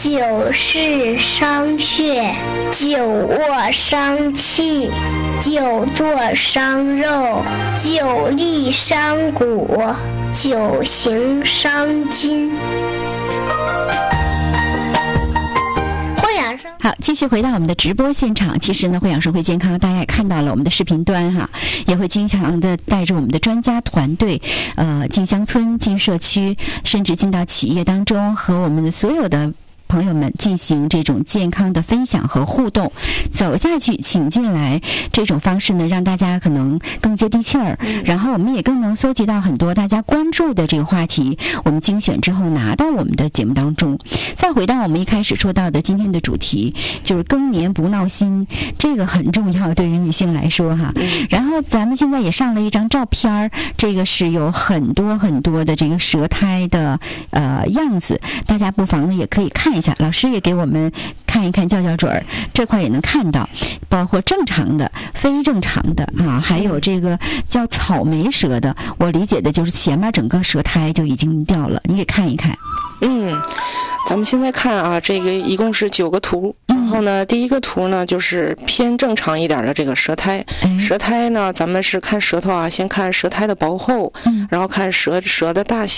9是伤血，9卧伤气，9坐伤肉，9立伤骨，9行伤筋。 好，继续回到我们的直播现场。其实呢，会养生会健康，大家也看到了我们的视频端哈，也会经常的带着我们的专家团队，进乡村、进社区，甚至进到企业当中，和我们的所有的朋友们进行这种健康的分享和互动，走下去请进来，这种方式呢让大家可能更接地气儿，然后我们也更能搜集到很多大家关注的这个话题，我们精选之后拿到我们的节目当中。再回到我们一开始说到的今天的主题，就是更年不闹心，这个很重要对于女性来说哈。然后咱们现在也上了一张照片，这个是有很多很多的这个舌苔的样子，大家不妨呢也可以看一下，老师也给我们看一看，较较准儿，这块也能看到，包括正常的、非正常的啊，还有这个叫草莓舌的，我理解的就是前面整个舌苔就已经掉了，你给看一看。 咱们现在看啊，这个一共是9个图，然后呢，第一个图呢就是偏正常一点的这个舌苔，舌苔呢，咱们是看舌头啊，先看舌苔的薄厚，然后看舌的大小。